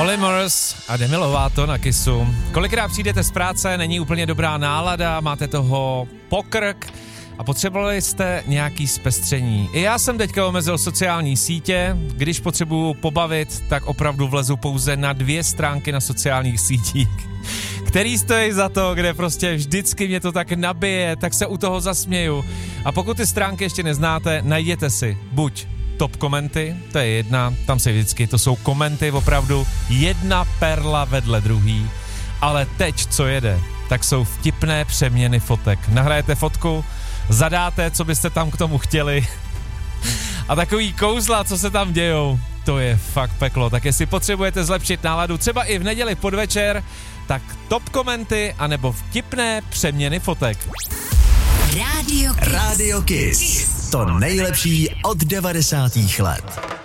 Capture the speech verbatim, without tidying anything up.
Olly Murs a Demi Lovato na Kissu. Kolikrát přijdete z práce, není úplně dobrá nálada, máte toho pokrk a potřebovali jste nějaký zpestření. I já jsem teďka omezil sociální sítě, když potřebuju pobavit, tak opravdu vlezu pouze na dvě stránky na sociálních sítích, který stojí za to, kde prostě vždycky mě to tak nabije, tak se u toho zasměju. A pokud ty stránky ještě neznáte, najděte si buď top komenty, to je jedna, tam se vždycky, to jsou komenty opravdu jedna perla vedle druhý, ale teď, co jede, tak jsou vtipné přeměny fotek. Nahrajete fotku, zadáte, co byste tam k tomu chtěli a takový kouzla, co se tam dějou, to je fakt peklo. Tak jestli potřebujete zlepšit náladu, třeba i v neděli podvečer, tak top komenty anebo vtipné přeměny fotek. Radio Kiss. Radio Kiss. To nejlepší od devadesátých let.